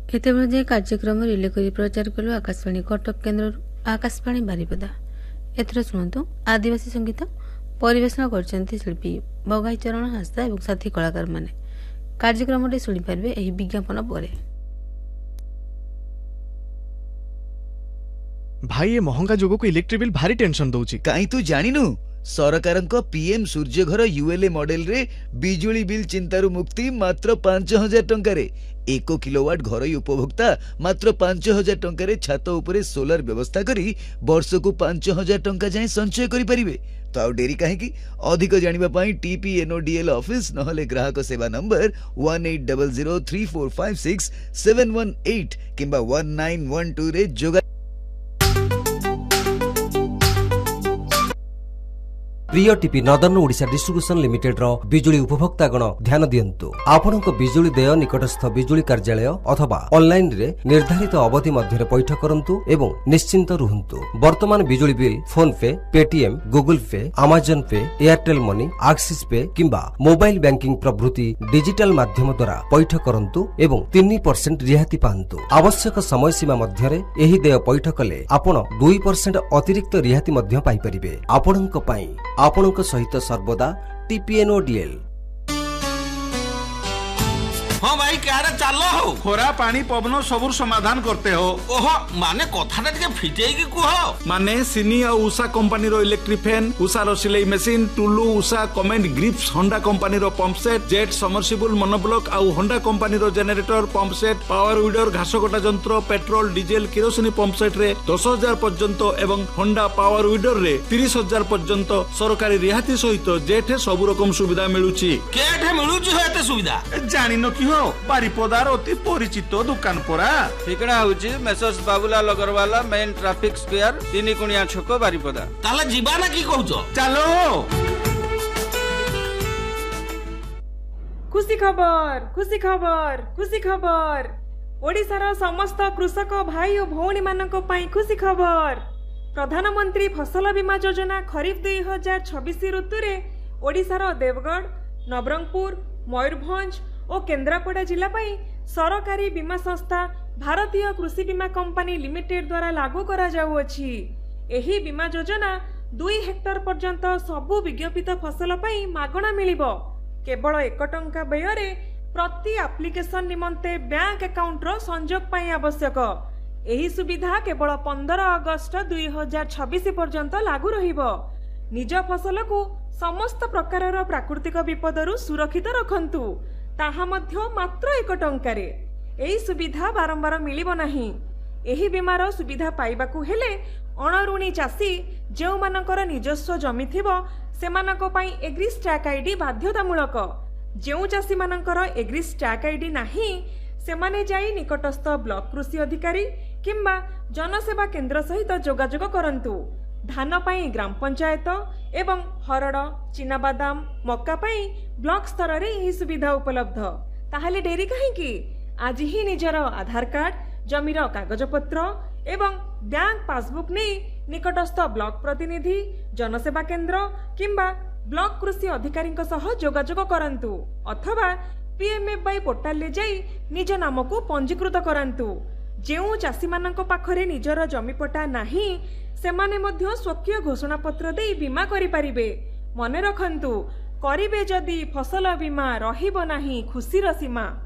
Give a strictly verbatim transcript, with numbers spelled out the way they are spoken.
एतेबेले जे कार्यक्रम रिले करी प्रचार कलु आकाशवाणी कटक केन्द्र आकाशवाणी बारिपदा। एथर शुणु आदिवासी संगीत परिवेशन करछन्ती शिल्पी बगाई चरण हास्ता और साथी कलाकार माने। कार्यक्रम शुणी पारे यही विज्ञापन पर। भाई ये महंगा जोगो को इलेक्ट्रिक बिल भारी टेंशन दउची। काई तू जानिनु सरकारक पीएम सूर्य घर यूएलए मॉडल रे बिजुली बिल चिंतारू मुक्ति मात्र पांच हजार टंका रे। एक किलोवाट घर उपभोक्ता मात्र पांच हजार टंका रे छात उपरे सोलर व्यवस्था करी वर्ष को पांच हजार टंका जाए संचय करि परिबे। तो आ डेरी काहे की अधिक जानिबा पई टीपीएनओडीएल ऑफिस नहले ग्राहक सेवा number one eight zero zero three four five six seven one eight किंबा वन नाइन वन टू रे जोगा। प्रिय TP northern Odisha distribution limited रो बिजुली उपभोक्ता गण ध्यान दियंतु। आपनक बिजुली देय निकटस्थ बिजुली कार्यालय अथवा ऑनलाइन रे निर्धारित अवधि मध्य पैठ करंतु एवं निश्चिंत रुहंतु। वर्तमान बिजुली बिल फोन पे, पेटीएम, गूगल पे, अमेजन पे, एयरटेल मनी, एक्सिस पे किंबा मोबाइल बैंकिंग प्रभृति डिजिटल माध्यम द्वारा पैठ करंतु एवं तीन परसेंट रिहाती पांतु। आवश्यक समय सीमा मध्य रे एही देय पैठ कले आपण दो परसेंट अतिरिक्त रिहाती मध्य पाई परिबे। आपनक पई आपनक सहित सर्वदा टीपीएनओडीएल। हाँ भाई क्या चलो हो खोरा पानी पवन सबुर समाधान करते हो। ओहो माने कथाटा टिके फिटेई की कुह माने सिनी और उषा कंपनी रो इलेक्ट्रिक फैन, उषा रो सिलाई machine, Tullu, Usha comment grips, Honda company रो pump set, jet submersible monoblock और होंडा कंपनी रो generator pump set, power weeder घास कटा जंत्र, पेट्रोल डीजेल किरोसिनी पंप सेट रे दस हजार पर्यंत एवं होंडा पावर वीडर रे तीस हजार पर्यंत सरकारी रिहाती सहित जेठ सब रकम सुविधा मिलुची। केठे मिलुची हो एते सुविधा जानिनो कि हो बारिपदार अति परिचित दुकान परा। ठिकना होची messrs Babulal Agrawala main traffic square तीन कुणिया छक बारिपदा। ताले जीवा ना की कहउछो चलो। खुशी खबर खुशी खबर खुशी खबर ओडिशार समस्त कृषक भाई और भौणी मानक पई खुशी खबर। प्रधानमंत्री फसल बीमा योजना खरीफ दुई हजार छब्बीस ऋतु रे ओडिशार देवगढ़, नवरंगपुर, मयूरभंज और केन्द्रापड़ा जिला पई सरकारी बीमा संस्था भारतीय कृषि बीमा कंपनी लिमिटेड द्वारा लागू करा जाउअछि। एही बीमा योजना दुई हेक्टर पर्यंत सबु विज्ञापित फसल पई मागणा मिलिबो। केवल एक टंका व्यय प्रति एप्लिकेशन निमंते बैंक अकाउंट रो संयोग पई आवश्यक। एही सुविधा केवल पंद्रह अगस्त दुई हजार छब्बीस पर्यंत लागू रहिबो। निज फसल को समस्त प्रकार प्राकृतिक विपदरु सुरक्षित रखंतु, ताहा मध्य मात्र एक टंकारे। एही सुविधा बारंबार मिलिबो नाही। एही बीमार सुविधा पाइबाकू हेले अणऋणी चाषी जेउ मानकर निजस्व जमी थिबो सेमानको पई एग्रीस टैग आईडी बाध्यतामूलक। जेउ चाषी मानकर एग्रीस टैग आईडी नाही सेमाने जाई निकटस्थ ब्लॉक कृषि अधिकारी किंबा जनसेवा केंद्र सहित जोगाजोग करंतु। धान पाई ग्राम पंचायत एवं हरड़, चिनाबादाम, मक्का पाई ब्लॉक स्तर रे यही सुविधा उपलब्ध। ताहले डेरी कहीं आज ही निजर आधार कार्ड, जमीर कागजपत्र एवं बैंक पासबुक नहीं निकटस्थ ब्लॉक प्रतिनिधि, जनसेवा केंद्र किंबा ब्लॉक कृषि अधिकारी सह जोगाजोग करंतु अथवा पीएमएफवाई पोर्टाल ले जाई निज नाम को पंजीकृत करंतु। जेउ चाषी मानक पाखरे निजर जमीपटा नाही सेमाने मध्य स्वकीय घोषणा पत्र दे बीमा करि परिबे। मने रखंतु करिबे जदि फसल बीमा रहिबो नाही खुशीर सीमा।